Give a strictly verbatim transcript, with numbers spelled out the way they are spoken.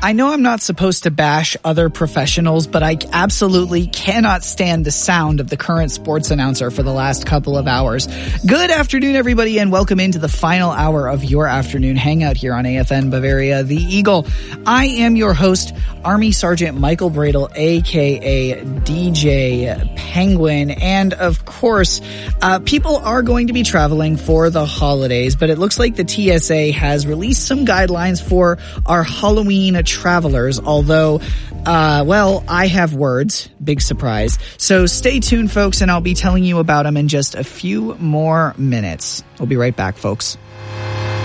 I know I'm not supposed to bash other professionals, but I absolutely cannot stand the sound of the current sports announcer for the last couple of hours. Good afternoon, everybody, and welcome into the final hour of your afternoon hangout here on A F N Bavaria, The Eagle. I am your host, Army Sergeant Michael Bradle, a k a. D J Penguin, and of course, uh, people are going to be traveling for the holidays, but it looks like the T S A has released some guidelines for our Halloween travelers, although, uh, well, I have words. Big surprise. So stay tuned, folks, and I'll be telling you about them in just a few more minutes. We'll be right back, folks.